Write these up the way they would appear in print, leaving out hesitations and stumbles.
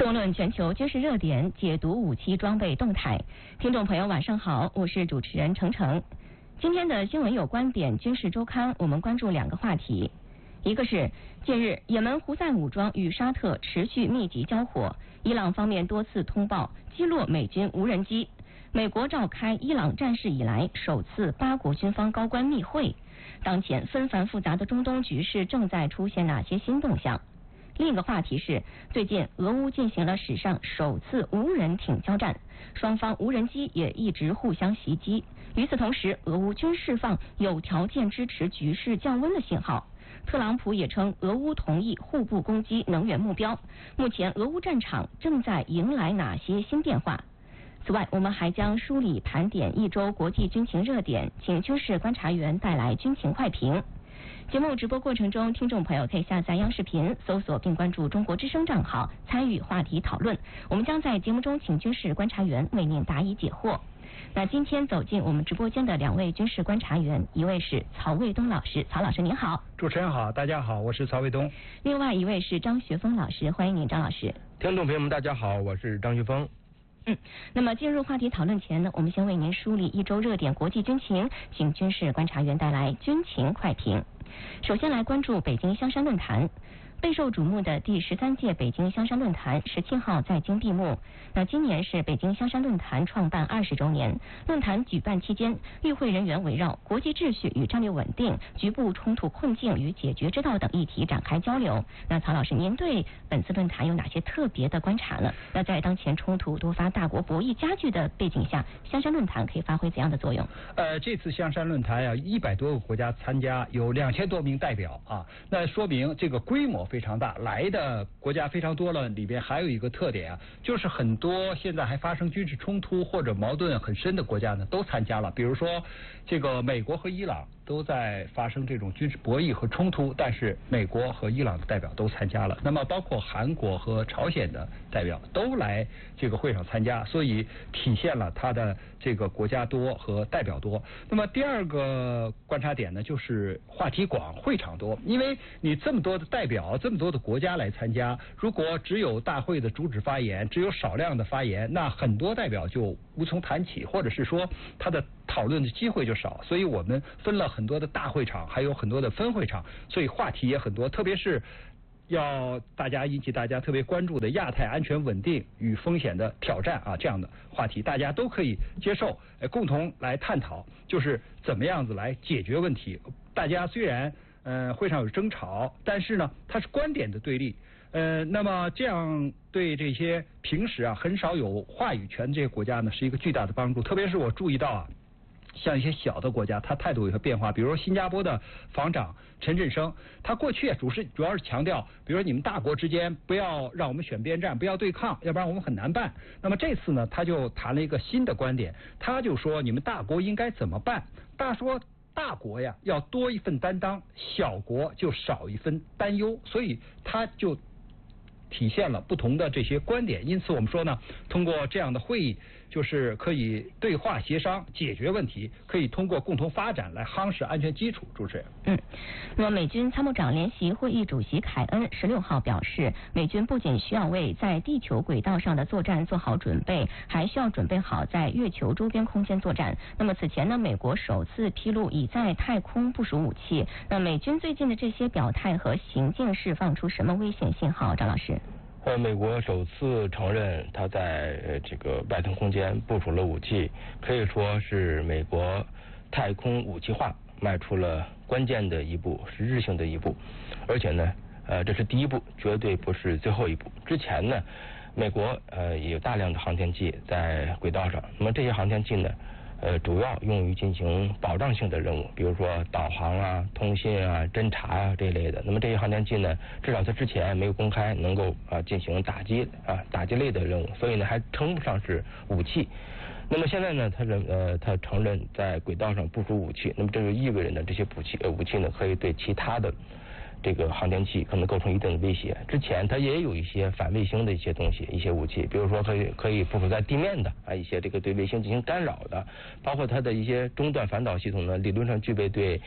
纵论全球军事热点，解读武器装备动态。听众朋友晚上好，我是主持人程程。今天的新闻有观点军事周刊，我们关注两个话题。一个是近日也门胡塞武装与沙特持续密集交火，伊朗方面多次通报击落美军无人机。美国召开伊朗战事以来首次8国军方高官密会。当前纷繁复杂的中东局势正在出现哪些新动向？另一个话题是，最近俄乌进行了史上首次无人艇交战，双方无人机也一直互相袭击。与此同时，俄乌均释放有条件支持局势降温的信号。特朗普也称，俄乌同意互不攻击能源目标。目前，俄乌战场正在迎来哪些新变化？此外，我们还将梳理盘点一周国际军情热点，请军事观察员带来军情快评。节目直播过程中，听众朋友可以下载央视频，搜索并关注中国之声账号，参与话题讨论。我们将在节目中请军事观察员为您答疑解惑。那今天走进我们直播间的两位军事观察员，一位是曹卫东老师，曹老师您好。 主持人好，大家好，我是曹卫东。 另外一位是张学峰老师，欢迎您，张老师。 听众朋友们，大家好，我是张学峰。 那么进入话题讨论前呢，我们先为您梳理一周热点国际军情，请军事观察员带来军情快评。首先来关注北京香山论坛。备受瞩目的第13届北京香山论坛17号在京闭幕。那今年是北京香山论坛创办20周年。论坛举办期间，与会人员围绕国际秩序与战略稳定、局部冲突困境与解决之道等议题展开交流。那曹老师，您对本次论坛有哪些特别的观察呢？那在当前冲突多发、大国博弈加剧的背景下，香山论坛可以发挥怎样的作用？ 这次香山论坛100多个国家参加，有2000多名代表啊，那说明这个规模非常大，来的国家非常多了。里边还有一个特点啊，就是很多现在还发生军事冲突或者矛盾很深的国家呢，都参加了。比如说，这个美国和伊朗都在发生这种军事博弈和冲突，但是美国和伊朗的代表都参加了。那么包括韩国和朝鲜的代表都来这个会上参加，所以体现了他的这个国家多和代表多。那么第二个观察点呢，就是话题广、会场多。因为你这么多的代表、这么多的国家来参加，如果只有大会的主旨发言，只有少量的发言，那很多代表就无从谈起，或者是说他的讨论的机会就少。所以我们分了很多的大会场，还有很多的分会场，所以话题也很多。特别是要引起大家特别关注的亚太安全稳定与风险的挑战啊，这样的话题大家都可以接受，共同来探讨，就是怎么样子来解决问题。大家虽然会上有争吵，但是呢，它是观点的对立。那么这样对这些平时很少有话语权的这些国家呢，是一个巨大的帮助。特别是我注意到像一些小的国家，他态度有些变化。比如说新加坡的防长陈振声，他过去主要是强调，比如说你们大国之间不要让我们选边站，不要对抗，要不然我们很难办。那么这次呢，他就谈了一个新的观点，他就说你们大国应该怎么办？大国呀要多一份担当，小国就少一份担忧，所以他就体现了不同的这些观点。因此我们说呢，通过这样的会议，就是可以对话协商解决问题，可以通过共同发展来夯实安全基础。主持人。 那么美军参谋长联席会议主席凯恩16号表示，美军不仅需要为在地球轨道上的作战做好准备，还需要准备好在月球周边空间作战。那么此前呢，美国首次披露已在太空部署武器。那美军最近的这些表态和行径释放出什么危险信号？张老师。 美国首次承认他在这个外太空间部署了武器，可以说是美国太空武器化迈出了关键的一步，实质性的一步。而且呢，这是第一步，绝对不是最后一步。之前呢，美国也有大量的航天器在轨道上，那么这些航天器呢，主要用于进行保障性的任务，比如说导航啊、通信啊、侦察啊这一类的。那么这些航天器呢，至少在之前没有公开能够进行打击类的任务，所以呢还称不上是武器。那么现在呢，他承认在轨道上部署武器，那么这就意味着呢，这些武器呢可以对其他的这个航天器可能构成一定的威胁。之前它也有一些反卫星的一些东西，一些武器，比如说可以部署在地面的一些这个对卫星进行干扰的，包括它的一些中段反导系统呢，理论上具备对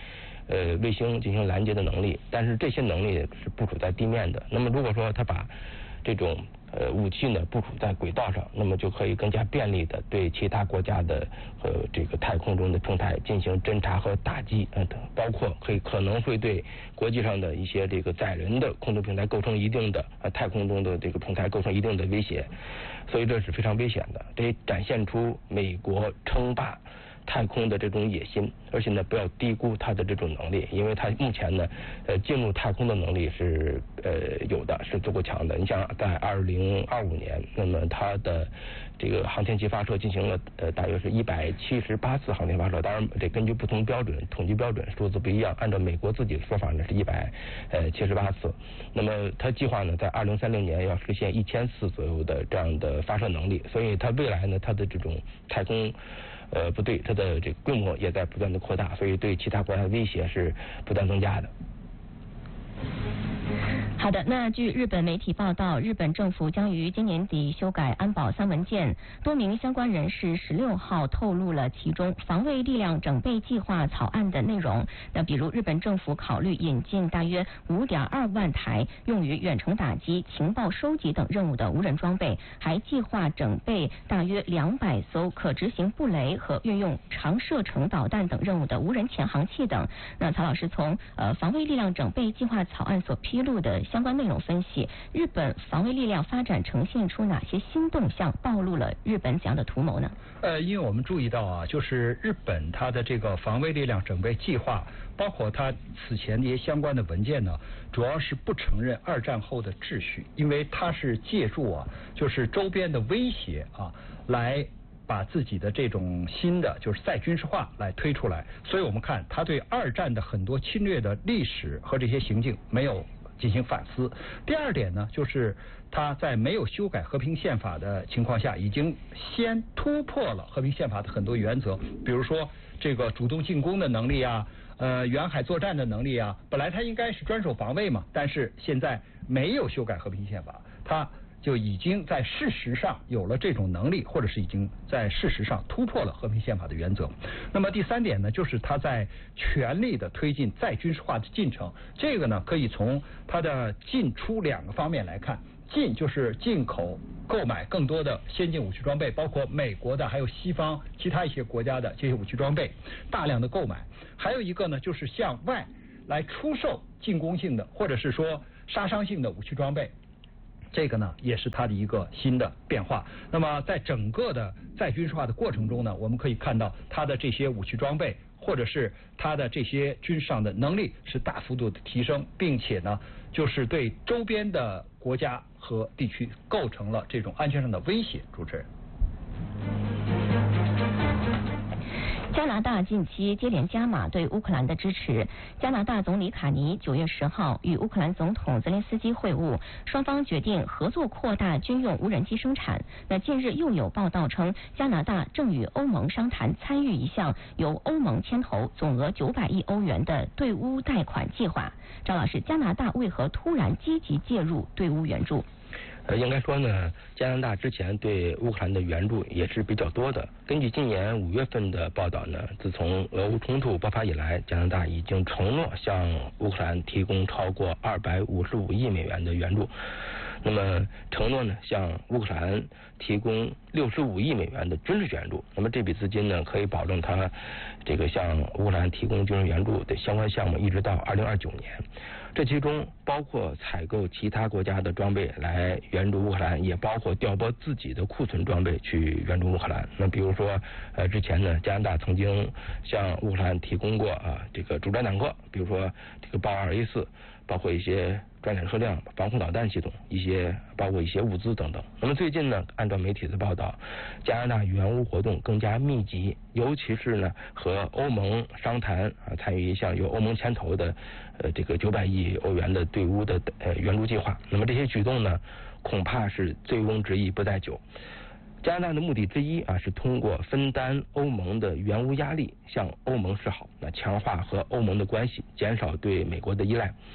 卫星进行拦截的能力，但是这些能力是部署在地面的。那么如果说它把这种武器呢部署在轨道上，那么就可以更加便利的对其他国家的这个太空中的平台进行侦察和打击，包括可能会对国际上的一些这个载人的空中平台构成一定的太空中的这个平台构成一定的威胁，所以这是非常危险的，这也展现出美国称霸太空的这种野心，而且呢不要低估它的这种能力，因为它目前呢进入太空的能力是有的，是足够强的。你像在2025年，那么它的这个航天器发射进行了大约是178次航天发射，当然这根据不同标准统计标准数字不一样，按照美国自己的说法呢是178次。那么它计划呢在2030年要实现1000次左右的这样的发射能力，所以它未来呢它的这种太空部队它的这个规模也在不断的扩大，所以对其他国家的威胁是不断增加的。 好的，那据日本媒体报道，日本政府将于今年底修改安保3文件，多名相关人士16号透露了其中防卫力量整备计划草案的内容。那比如日本政府考虑引进大约5.2万台用于远程打击、情报收集等任务的无人装备，还计划整备大约200艘可执行布雷和运用长射程导弹等任务的无人潜航器等。那曹老师从防卫力量整备计划草案所披露的相关内容分析，日本防卫力量发展呈现出哪些新动向，暴露了日本怎样的图谋呢？ 因为我们注意到啊，就是日本它的这个防卫力量整备计划，包括它此前的一些相关的文件呢，主要是不承认2战后的秩序，因为它是借助就是周边的威胁来把自己的这种新的就是再军事化来推出来，所以我们看他对2战的很多侵略的历史和这些行径没有进行反思。第二点呢，就是他在没有修改和平宪法的情况下，已经先突破了和平宪法的很多原则，比如说这个主动进攻的能力啊，远海作战的能力啊，本来他应该是专守防卫嘛，但是现在没有修改和平宪法，他就已经在事实上有了这种能力，或者是已经在事实上突破了和平宪法的原则。那么第3点呢，就是他在全力的推进再军事化的进程。这个呢，可以从它的进出2个方面来看。进就是进口购买更多的先进武器装备，包括美国的还有西方其他一些国家的这些武器装备，大量的购买。还有一个呢，就是向外来出售进攻性的或者是说杀伤性的武器装备。这个呢，也是它的一个新的变化。那么在整个的再军事化的过程中呢，我们可以看到它的这些武器装备或者是它的这些军事上的能力是大幅度的提升，并且呢，就是对周边的国家和地区构成了这种安全上的威胁。主持人。 加拿大近期接连加码对乌克兰的支持。加拿大总理卡尼9月10号与乌克兰总统泽连斯基会晤，双方决定合作扩大军用无人机生产。那近日又有报道称，加拿大正与欧盟商谈参与一项由欧盟牵头、总额900亿欧元的对乌贷款计划。赵老师，加拿大为何突然积极介入对乌援助？ 应该说呢，加拿大之前对乌克兰的援助也是比较多的。根据今年5月份的报道呢，自从俄乌冲突爆发以来，加拿大已经承诺向乌克兰提供超过255亿美元的援助。那么承诺呢，向乌克兰提供65亿美元的军事援助。那么这笔资金呢，可以保证它这个向乌克兰提供军事援助的相关项目一直到2029年。这其中包括采购其他国家的装备来援助乌克兰，也包括调拨自己的库存装备去援助乌克兰。那比如说之前呢，加拿大曾经向乌克兰提供过这个主战坦克，比如说这个豹2A4，包括一些装甲车辆、防空导弹系统，包括一些物资等等。那么最近呢，按照媒体的报道，加拿大援乌活动更加密集，尤其是呢和欧盟商谈参与一项由欧盟牵头的这个900亿欧元的对乌的援助计划。那么这些举动呢，恐怕是醉翁之意不在酒。加拿大的目的之一是通过分担欧盟的援乌压力，向欧盟示好，强化和欧盟的关系，减少对美国的依赖。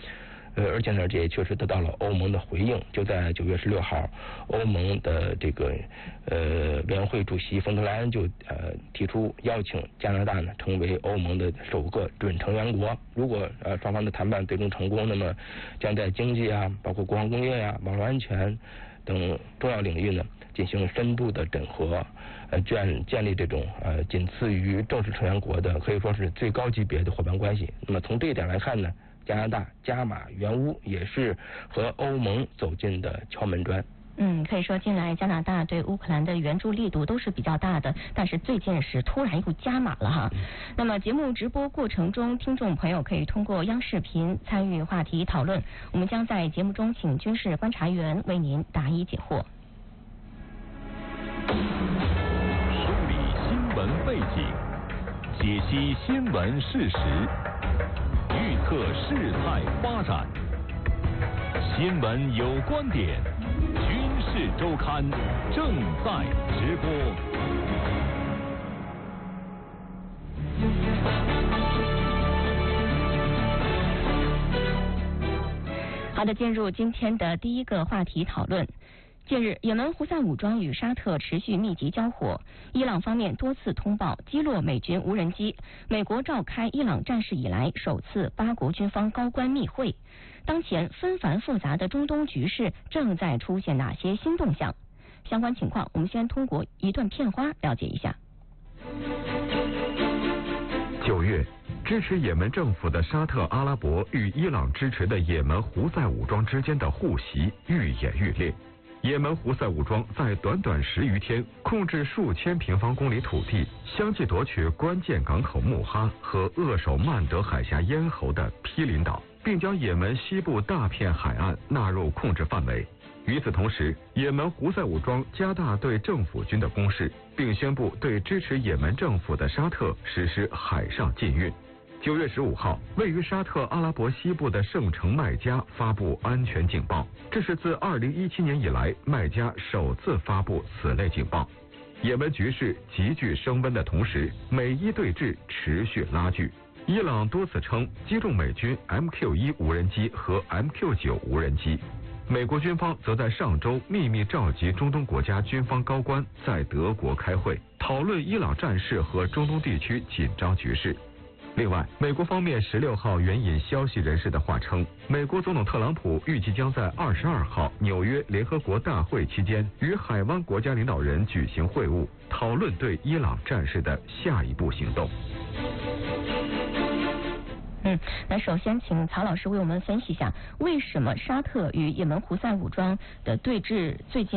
可以说近来加拿大对乌克兰的援助力度都是比较大的，但是最近是突然又加码了哈。那么节目直播过程中，听众朋友可以通过央视频参与话题讨论，我们将在节目中请军事观察员为您答疑解惑。 梳理新闻背景，解析新闻事实，预测事态发展。新闻有观点，军事周刊正在直播。 好的，进入今天的第一个话题讨论。近日，也门胡塞武装与沙特持续密集交火，伊朗方面多次通报击落美军无人机。美国召开伊朗战事以来首次8国军方高官密会。当前纷繁复杂的中东局势正在出现哪些新动向？相关情况，我们先通过一段片花了解一下。 9月，支持也门政府的沙特阿拉伯与伊朗支持的也门胡塞武装之间的互袭愈演愈烈。也门胡塞武装在短短10余天控制数千平方公里土地，相继夺取关键港口穆哈和扼守曼德海峡咽喉的毗邻岛，并将也门西部大片海岸纳入控制范围。与此同时，也门胡塞武装加大对政府军的攻势，并宣布对支持也门政府的沙特实施海上禁运。9月15号，位于沙特阿拉伯西部的圣城麦加发布安全警报，这是自2017年以来麦加首次发布此类警报。也门局势急剧升温的同时，美伊对峙持续拉锯。伊朗多次称击中美军 MQ-1 无人机和 MQ-9 无人机。美国军方则在上周秘密召集中东国家军方高官在德国开会，讨论伊朗战事和中东地区紧张局势。另外，美国方面16号援引消息人士的话称，美国总统特朗普预计将在22号纽约联合国大会期间与海湾国家领导人举行会晤，讨论对伊朗战事的下一步行动。 那首先请曹老师为我们分析一下，为什么沙特与也门胡塞武装的对峙最近